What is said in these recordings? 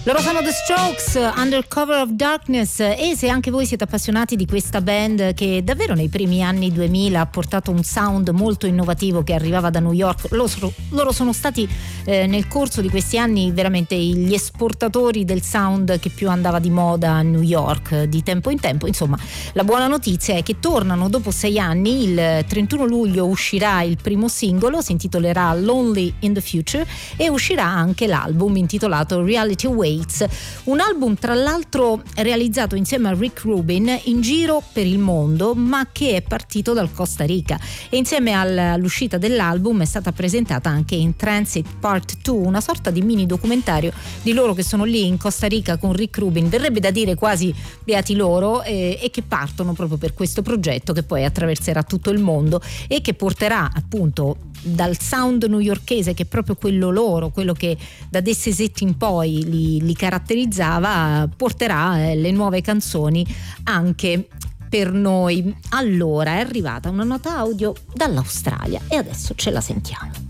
Loro sono The Strokes, Under Cover of Darkness, e se anche voi siete appassionati di questa band che davvero nei primi anni 2000 ha portato un sound molto innovativo che arrivava da New York, loro sono stati nel corso di questi anni veramente gli esportatori del sound che più andava di moda a New York di tempo in tempo. Insomma, la buona notizia è che tornano dopo 6 anni. Il 31 luglio uscirà il primo singolo, si intitolerà Lonely in the Future, e uscirà anche l'album intitolato Reality Waits, un album tra l'altro realizzato insieme a Rick Rubin in giro per il mondo, ma che è partito dal Costa Rica, e insieme all'uscita dell'album è stata presentata anche In Transit Part 2, una sorta di mini documentario di loro che sono lì in Costa Rica con Rick Rubin, verrebbe da dire quasi beati loro, e che partono proprio per questo progetto che poi attraverserà tutto il mondo e che porterà appunto dal sound newyorkese, che è proprio quello loro, quello che da The Sesette in poi li caratterizzava, porterà le nuove canzoni anche per noi. Allora è arrivata una nota audio dall'Australia e adesso ce la sentiamo.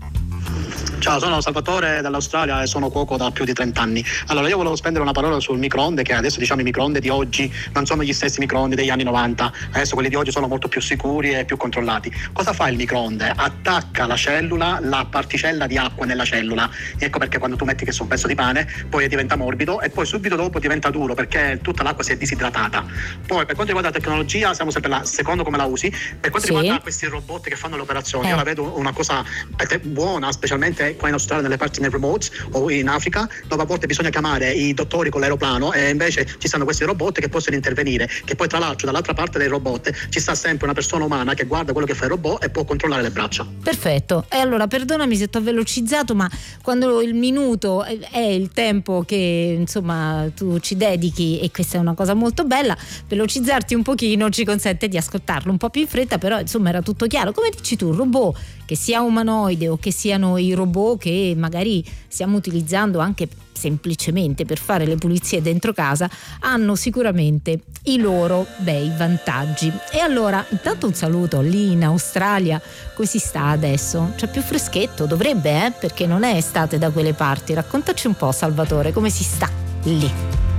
Ciao, sono Salvatore dall'Australia e sono cuoco da più di 30 anni. Allora, io volevo spendere una parola sul microonde, che adesso diciamo i microonde di oggi non sono gli stessi microonde degli anni 90. Adesso quelli di oggi sono molto più sicuri e più controllati. Cosa fa il microonde? Attacca la cellula, la particella di acqua nella cellula. Ecco perché quando tu metti che su un pezzo di pane, poi diventa morbido e poi subito dopo diventa duro perché tutta l'acqua si è disidratata. Poi per quanto riguarda la tecnologia, siamo sempre là, secondo come la usi. Per quanto riguarda questi robot che fanno le operazioni, io la vedo una cosa buona, specialmente qua in Australia, nelle parti nei remote o in Africa, dove a volte bisogna chiamare i dottori con l'aeroplano, e invece ci stanno questi robot che possono intervenire, che poi tra l'altro dall'altra parte dei robot ci sta sempre una persona umana che guarda quello che fa il robot e può controllare le braccia. Perfetto. E allora perdonami se ti ho velocizzato, ma quando il minuto è il tempo che insomma tu ci dedichi, e questa è una cosa molto bella, velocizzarti un pochino ci consente di ascoltarlo un po' più in fretta, però insomma era tutto chiaro. Come dici tu, robot, che sia umanoide o che siano i robot che magari stiamo utilizzando anche semplicemente per fare le pulizie dentro casa, hanno sicuramente i loro bei vantaggi. E allora intanto un saluto lì in Australia. Come si sta adesso? C'è più freschetto? Dovrebbe, perché non è estate da quelle parti. Raccontaci un po', Salvatore, come si sta lì?